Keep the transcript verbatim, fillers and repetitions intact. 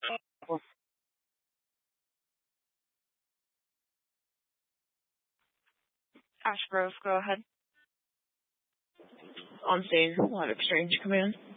Ash Bros, go ahead. On stage, we'll have Exchange come in.